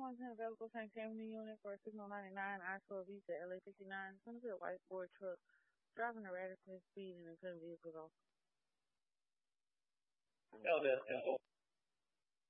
content available St. Tammany unit for 6099 I-12 Visa LA 59. Comes to a white Ford truck driving erratically speed and couldn't vehicles off. Oh,